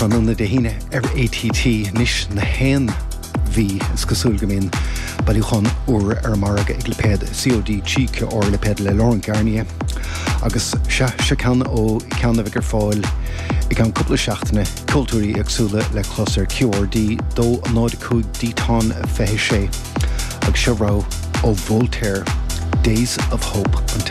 tróna de híine ATT níos na hen bhí is cosúlgamín bailúchan úr marga ag lepéad COD tíce or lepéad le Lauren Garnier agus se ceann ó ceanna bhígur fáil I gan cúpla seachtainna cultúrí agsúla le chlosar QRD dó nád cúd dítán feithí sé agus se rá ó Voltaire Days of Hope and